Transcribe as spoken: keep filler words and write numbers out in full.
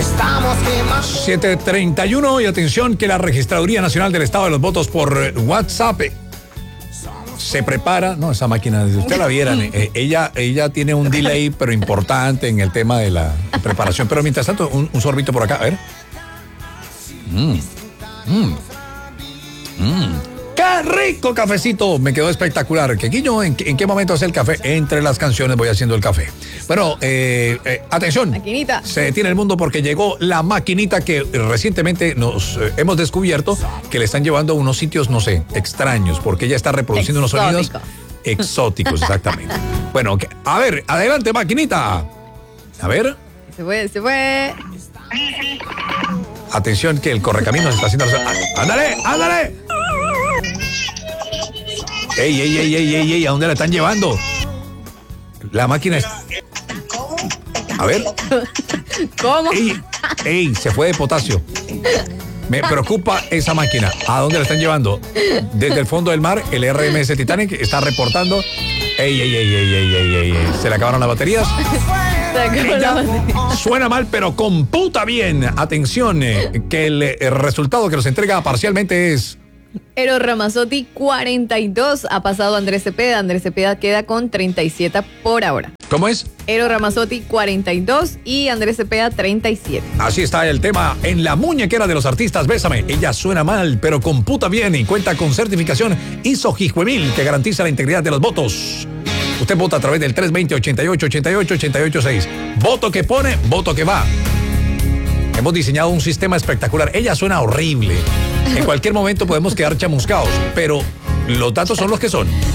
estamos quemados. siete treinta y uno y atención que la Registraduría Nacional del Estado de los Votos por WhatsApp se prepara, no, esa máquina, si usted la vieran, eh, ella, ella tiene un delay pero importante en el tema de la preparación, pero mientras tanto un, un sorbito por acá, a ver. Mmm, mmm, mmm. ¡Qué rico cafecito! Me quedó espectacular. Quequiño, ¿en, ¿en qué momento hace el café? Entre las canciones voy haciendo el café. Bueno, eh, eh, atención. Maquinita. Se detiene el mundo porque llegó la maquinita que recientemente nos eh, hemos descubierto que le están llevando a unos sitios, no sé, extraños, porque ella está reproduciendo unos sonidos exóticos, exactamente. Bueno, que, a ver, adelante, maquinita. A ver. Se fue, se fue. Atención que el correcaminos está haciendo... ¡Ándale, ándale! ¡Ey, ey, ey, ey, ey, ey! ¿A dónde la están llevando? La máquina es... A ver. ¿Cómo? ¡Ey, ey! Se fue de potasio. Me preocupa esa máquina. ¿A dónde la están llevando? Desde el fondo del mar, el R M S Titanic está reportando... ¡Ey, ey, ey, ey, ey, ey, ey! ¿Se le acabaron las baterías? Se acabó la batería. Suena mal, pero computa bien. Atención, eh, que el, el resultado que nos entrega parcialmente es... Eros Ramazzotti cuarenta y dos, ha pasado Andrés Cepeda. Andrés Cepeda queda con treinta y siete por ahora. ¿Cómo es? Eros Ramazzotti cuarenta y dos y Andrés Cepeda treinta y siete. Así está el tema en la muñequera de los artistas Bésame. Ella suena mal, pero computa bien y cuenta con certificación I S O Jijuemil que garantiza la integridad de los votos. Usted vota a través del tres veinte, ochenta y ocho, ochenta y ocho, ochenta y ocho seis. Voto que pone, voto que va. Hemos diseñado un sistema espectacular. Ella suena horrible. En cualquier momento podemos quedar chamuscados, pero los datos son los que son.